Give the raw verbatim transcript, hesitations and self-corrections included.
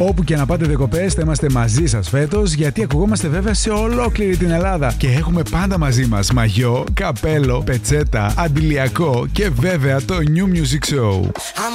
Όπου και να πάτε διακοπές, θα είμαστε μαζί σας φέτος, γιατί ακουγόμαστε βέβαια σε ολόκληρη την Ελλάδα. Και έχουμε πάντα μαζί μας μαγιό, καπέλο, πετσέτα, αντιλιακό και βέβαια το New Music Show.